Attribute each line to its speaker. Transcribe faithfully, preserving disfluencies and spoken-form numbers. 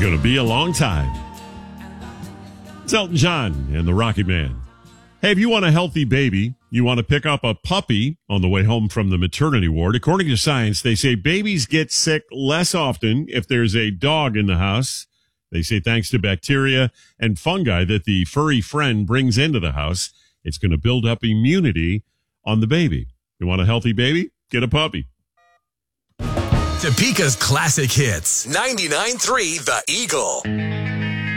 Speaker 1: going to be a long time. It's Elton John and the Rocket Man. Hey, if you want a healthy baby, you want to pick up a puppy on the way home from the maternity ward. According to science, they say babies get sick less often if there's a dog in the house. They say thanks to bacteria and fungi that the furry friend brings into the house, it's going to build up immunity on the baby. You want a healthy baby? Get a puppy.
Speaker 2: Topeka's classic hits. ninety-nine point three The Eagle.